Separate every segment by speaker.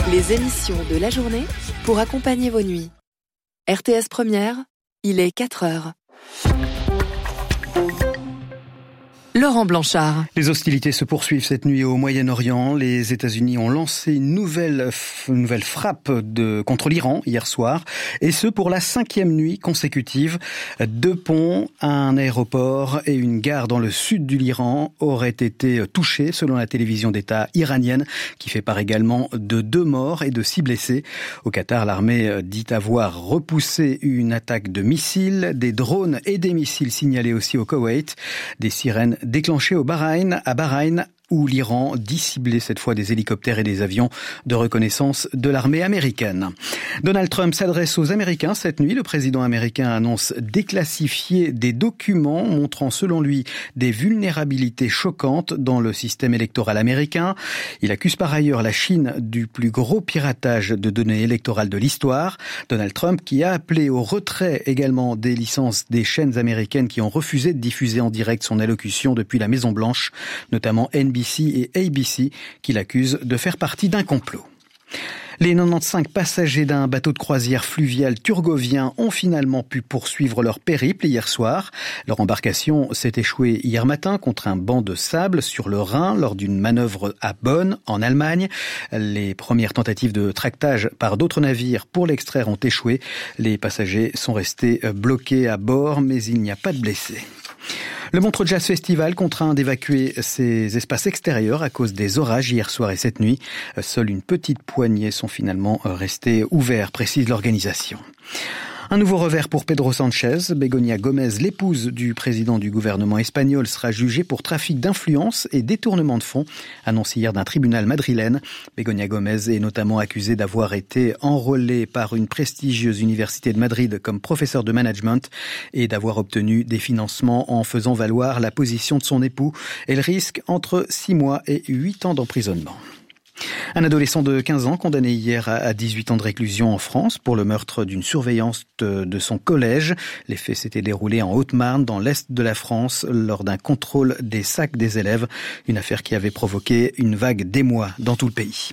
Speaker 1: Les émissions de la journée pour accompagner vos nuits. RTS Première, il est 4h. Laurent Blanchard.
Speaker 2: Les hostilités se poursuivent cette nuit au Moyen-Orient. Les États-Unis ont lancé une nouvelle frappe contre l'Iran hier soir, et ce pour la 5e nuit consécutive. 2 ponts, un aéroport et une gare dans le sud de l'Iran auraient été touchés, selon la télévision d'État iranienne, qui fait part également de 2 morts et de 6 blessés. Au Qatar, l'armée dit avoir repoussé une attaque de missiles, des drones et des missiles signalés aussi au Koweït. Des sirènes déclenché à Bahreïn, où l'Iran dit cibler cette fois des hélicoptères et des avions de reconnaissance de l'armée américaine. Donald Trump s'adresse aux Américains cette nuit. Le président américain annonce déclassifier des documents montrant selon lui des vulnérabilités choquantes dans le système électoral américain. Il accuse par ailleurs la Chine du plus gros piratage de données électorales de l'histoire. Donald Trump qui a appelé au retrait également des licences des chaînes américaines qui ont refusé de diffuser en direct son allocution depuis la Maison-Blanche, notamment NBC et ABC, qui l'accusent de faire partie d'un complot. Les 95 passagers d'un bateau de croisière fluvial turgovien ont finalement pu poursuivre leur périple hier soir. Leur embarcation s'est échouée hier matin contre un banc de sable sur le Rhin lors d'une manœuvre à Bonn, en Allemagne. Les premières tentatives de tractage par d'autres navires pour l'extraire ont échoué. Les passagers sont restés bloqués à bord, mais il n'y a pas de blessés. Le Montreux Jazz Festival contraint d'évacuer ses espaces extérieurs à cause des orages hier soir et cette nuit. Seule une petite poignée sont finalement restés ouverts, précise l'organisation. Un nouveau revers pour Pedro Sánchez. Begoña Gómez, l'épouse du président du gouvernement espagnol, sera jugée pour trafic d'influence et détournement de fonds, annoncé hier d'un tribunal madrilène. Begoña Gómez est notamment accusée d'avoir été enrôlée par une prestigieuse université de Madrid comme professeur de management et d'avoir obtenu des financements en faisant valoir la position de son époux. Elle risque entre 6 mois et 8 ans d'emprisonnement. Un adolescent de 15 ans condamné hier à 18 ans de réclusion en France pour le meurtre d'une surveillante de son collège. Les faits s'étaient déroulés en Haute-Marne, dans l'est de la France, lors d'un contrôle des sacs des élèves. Une affaire qui avait provoqué une vague d'émoi dans tout le pays.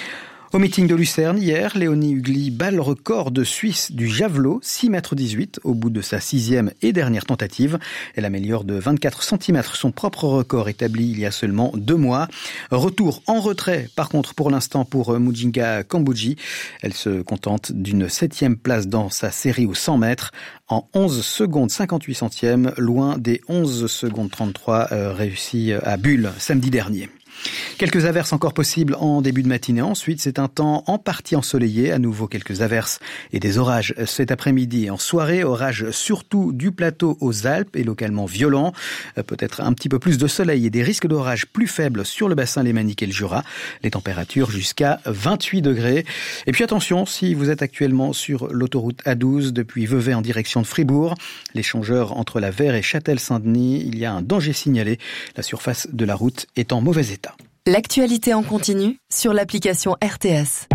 Speaker 2: Au meeting de Lucerne, hier, Léonie Hugli bat le record de Suisse du javelot, 6,18 m, au bout de sa 6e et dernière tentative. Elle améliore de 24 cm son propre record établi il y a seulement 2 mois. Retour en retrait, par contre, pour l'instant, pour Mujinga Kambodji. Elle se contente d'une 7e place dans sa série aux 100 mètres, en 11 secondes 58 centièmes, loin des 11 secondes 33 réussis à Bulle samedi dernier. Quelques averses encore possibles en début de matinée. Ensuite, c'est un temps en partie ensoleillé. À nouveau, quelques averses et des orages cet après-midi et en soirée. Orages surtout du plateau aux Alpes et localement violents. Peut-être un petit peu plus de soleil et des risques d'orage plus faibles sur le bassin lémanique et le Jura. Les températures jusqu'à 28 degrés. Et puis attention, si vous êtes actuellement sur l'autoroute A12 depuis Vevey en direction de Fribourg, l'échangeur entre la Vert et Châtel-Saint-Denis, il y a un danger signalé. La surface de la route est en mauvais état.
Speaker 1: L'actualité en continu sur l'application RTS.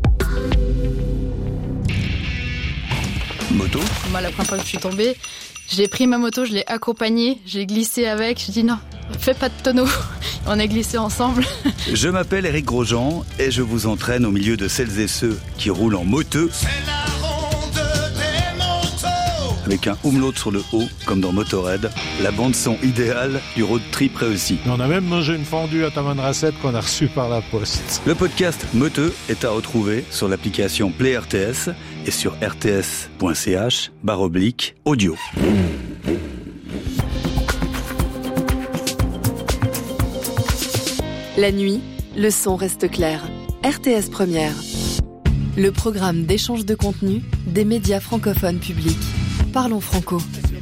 Speaker 3: Moto.
Speaker 4: Moi, la première fois que je suis tombée, j'ai pris ma moto, je l'ai accompagnée, j'ai glissé avec, je dis non, fais pas de tonneau. On a glissé ensemble.
Speaker 3: Je m'appelle Éric Grosjean et je vous entraîne au milieu de celles et ceux qui roulent en moteux. Avec un umlaut sur le haut, comme dans Motorhead, la bande-son idéale du road trip réussi.
Speaker 5: On a même mangé une fondue à Tamanrasset qu'on a reçue par la poste.
Speaker 3: Le podcast Moteux est à retrouver sur l'application Play RTS et sur rts.ch/audio.
Speaker 1: La nuit, le son reste clair. RTS Première. Le programme d'échange de contenu des médias francophones publics. Parlons franco.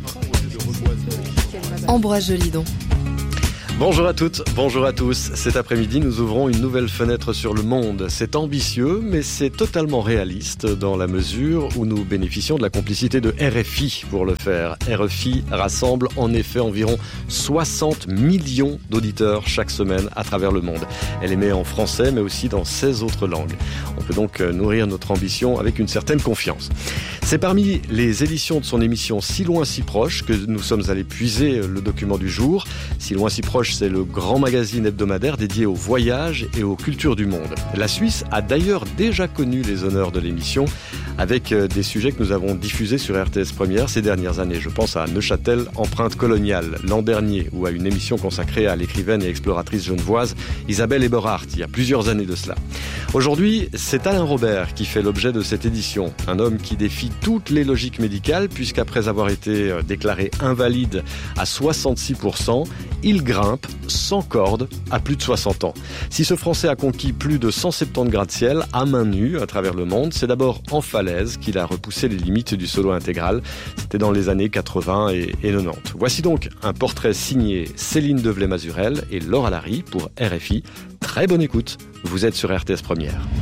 Speaker 1: Ambroise Jolidon.
Speaker 6: Bonjour à toutes, bonjour à tous. Cet après-midi, nous ouvrons une nouvelle fenêtre sur le monde. C'est ambitieux, mais c'est totalement réaliste dans la mesure où nous bénéficions de la complicité de RFI pour le faire. RFI rassemble en effet environ 60 millions d'auditeurs chaque semaine à travers le monde. Elle émet en français, mais aussi dans 16 autres langues. On peut donc nourrir notre ambition avec une certaine confiance. C'est parmi les éditions de son émission Si loin, si proche que nous sommes allés puiser le document du jour. Si loin, si proche, c'est le grand magazine hebdomadaire dédié aux voyages et aux cultures du monde. La Suisse a d'ailleurs déjà connu les honneurs de l'émission avec des sujets que nous avons diffusés sur RTS Première ces dernières années. Je pense à Neuchâtel, empreinte coloniale, l'an dernier, ou à une émission consacrée à l'écrivaine et exploratrice genevoise Isabelle Eberhardt, il y a plusieurs années de cela. Aujourd'hui, c'est Alain Robert qui fait l'objet de cette édition. Un homme qui défie toutes les logiques médicales, puisqu'après avoir été déclaré invalide à 66%, il grimpe sans corde à plus de 60 ans. Si ce Français a conquis plus de 170 gratte-ciel à main nue à travers le monde, c'est d'abord en falaise qu'il a repoussé les limites du solo intégral. C'était dans les années 80 et 90. Voici donc un portrait signé Céline Devlé-Mazurel et Laura Larry pour RFI. Très bonne écoute, vous êtes sur RTS Première.